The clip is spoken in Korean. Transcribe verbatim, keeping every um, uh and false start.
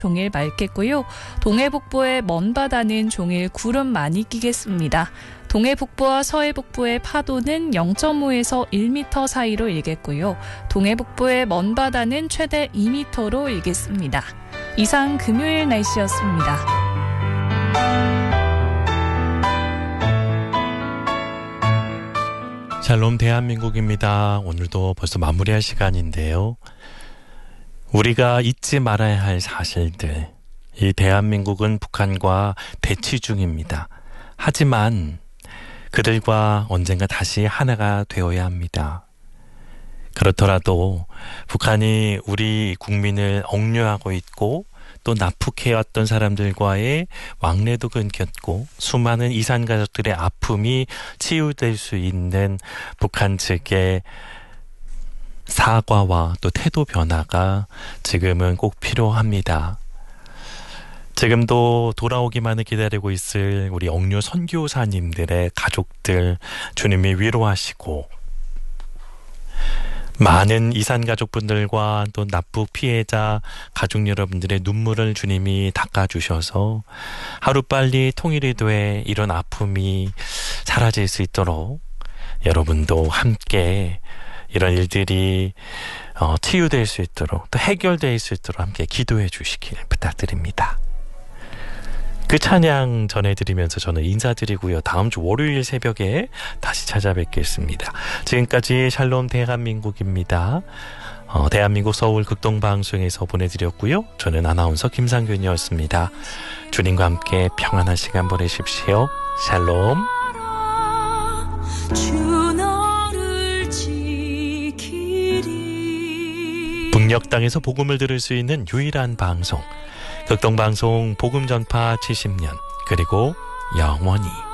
종일 맑겠고요. 동해북부의 먼 바다는 종일 구름 많이 끼겠습니다. 동해북부와 서해북부의 파도는 영 점 오에서 일 미터 사이로 일겠고요. 동해북부의 먼 바다는 최대 이 미터로 일겠습니다. 이상 금요일 날씨였습니다. 샬롬 대한민국입니다. 오늘도 벌써 마무리할 시간인데요. 우리가 잊지 말아야 할 사실들. 이 대한민국은 북한과 대치 중입니다. 하지만 그들과 언젠가 다시 하나가 되어야 합니다. 그렇더라도 북한이 우리 국민을 억류하고 있고 또 납북해왔던 사람들과의 왕래도 끊겼고 수많은 이산 가족들의 아픔이 치유될 수 있는 북한 측의 사과와 또 태도 변화가 지금은 꼭 필요합니다. 지금도 돌아오기만을 기다리고 있을 우리 억류 선교사님들의 가족들 주님이 위로하시고 많은 이산 가족분들과 또 납북 피해자 가족 여러분들의 눈물을 주님이 닦아주셔서 하루빨리 통일이 돼 이런 아픔이 사라질 수 있도록 여러분도 함께 이런 일들이 어, 치유될 수 있도록 또 해결될 수 있도록 함께 기도해 주시길 부탁드립니다. 그 찬양 전해드리면서 저는 인사드리고요. 다음 주 월요일 새벽에 다시 찾아뵙겠습니다. 지금까지 샬롬 대한민국입니다. 어, 대한민국 서울 극동방송에서 보내드렸고요. 저는 아나운서 김상균이었습니다. 주님과 함께 평안한 시간 보내십시오. 샬롬. 북녘 땅에서 복음을 들을 수 있는 유일한 방송 극동방송 복음전파 칠십 년 그리고 영원히